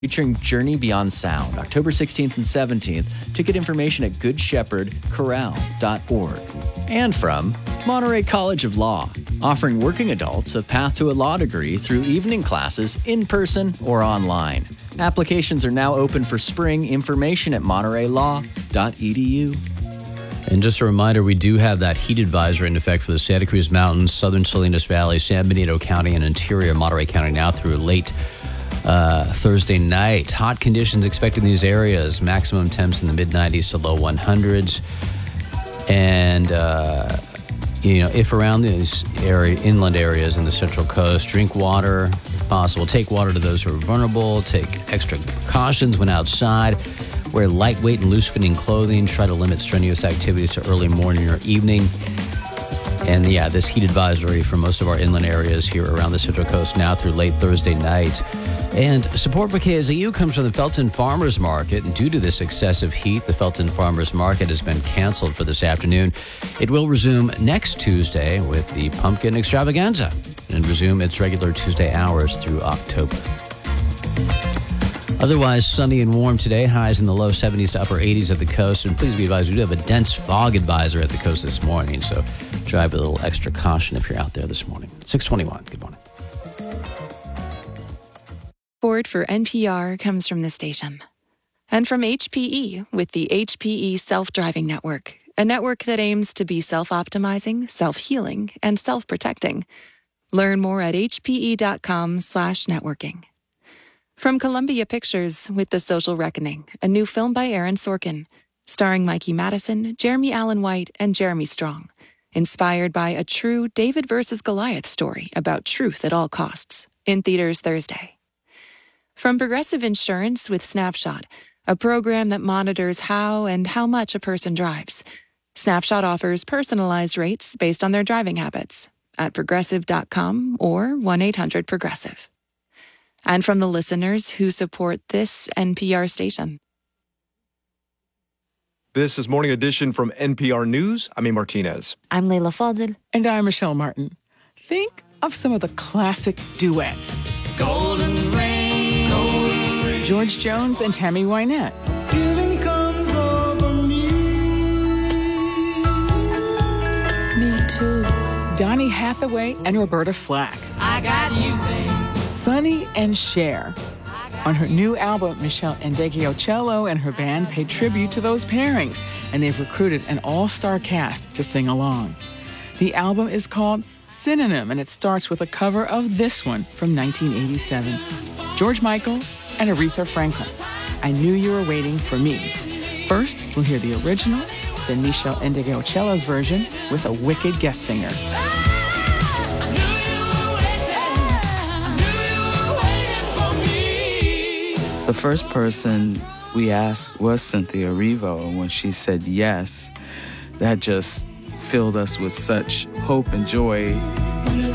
featuring Journey Beyond Sound, October 16th and 17th. Ticket information at goodshepherdchorale.org. And from Monterey College of Law, offering working adults a path to a law degree through evening classes in person or online. Applications are now open for spring. Information at montereylaw.edu. And just a reminder, we do have that heat advisory in effect for the Santa Cruz Mountains, southern Salinas Valley, San Benito County, and interior Monterey County now through late Thursday night. Hot conditions expected in these areas. Maximum temps in the mid-90s to low 100s. And, if around these inland areas in the Central Coast, drink water if possible. Take water to those who are vulnerable. Take extra precautions when outside. Wear lightweight and loose-fitting clothing. Try to limit strenuous activities to early morning or evening. And, this heat advisory for most of our inland areas here around the Central Coast now through late Thursday night. And support for KSAU comes from the Felton Farmers Market. And due to this excessive heat, the Felton Farmers Market has been canceled for this afternoon. It will resume next Tuesday with the Pumpkin Extravaganza and resume its regular Tuesday hours through October. Otherwise, sunny and warm today. Highs in the low 70s to upper 80s at the coast. And please be advised, we do have a dense fog advisory at the coast this morning. So drive with a little extra caution if you're out there this morning. 621. Good morning. Support for NPR comes from the station. And from HPE with the HPE Self-Driving Network, a network that aims to be self-optimizing, self-healing, and self-protecting. Learn more at hpe.com/networking. From Columbia Pictures with The Social Reckoning, a new film by Aaron Sorkin, starring Mikey Madison, Jeremy Allen White, and Jeremy Strong. Inspired by a true David versus Goliath story about truth at all costs. In theaters Thursday. From Progressive Insurance with Snapshot, a program that monitors how and how much a person drives. Snapshot offers personalized rates based on their driving habits at progressive.com or 1-800-PROGRESSIVE. And from the listeners who support this NPR station. This is Morning Edition from NPR News. I'm A. Martinez. I'm Leila Fadel. And I'm Michelle Martin. Think of some of the classic duets. Golden Rain, Golden Rain. George Jones and Tammy Wynette. Feeling comes over me. Me too. Donny Hathaway and Roberta Flack. I got you, babe. Sonny and Cher. On her new album, Michelle Ndegeocello and her band paid tribute to those pairings, and they've recruited an all-star cast to sing along. The album is called Synonym, and it starts with a cover of this one from 1987. George Michael and Aretha Franklin. I Knew You Were Waiting for Me. First, we'll hear the original, then Michelle Ndegeocello's version with a wicked guest singer. The first person we asked was Cynthia Erivo, and when she said yes, that just filled us with such hope and joy.